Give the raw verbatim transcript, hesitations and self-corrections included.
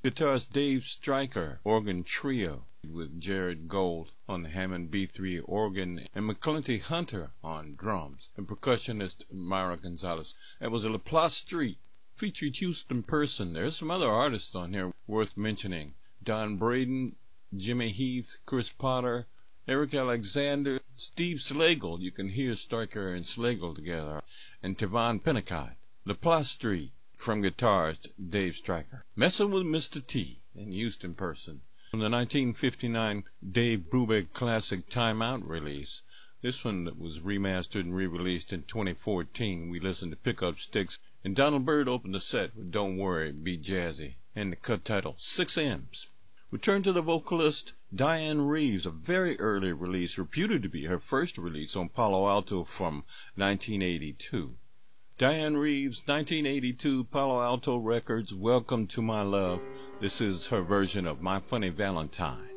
Guitarist Dave Stryker, organ trio with Jared Gold on the Hammond B three organ and McClinty Hunter on drums, and percussionist Myra Gonzalez. That was a Laplace Street. Featured Houston Person. There's some other artists on here worth mentioning. Don Braden, Jimmy Heath, Chris Potter, Eric Alexander, Steve Slagle. You can hear Stryker and Slagle together. And Tavon Pennicott. Laplace Street from guitarist Dave Stryker. Messing with Mister T in Houston Person. From the nineteen fifty-nine Dave Brubeck Classic Time Out release. This one was remastered and re-released in twenty fourteen. We listened to Pickup Sticks. And Donald Byrd opened the set with Don't Worry, Be Jazzy, and the cut title, six M's. We turn to the vocalist Dianne Reeves, a very early release, reputed to be her first release on Palo Alto from nineteen eighty-two. Dianne Reeves, nineteen eighty-two, Palo Alto Records, Welcome to My Love. This is her version of My Funny Valentine.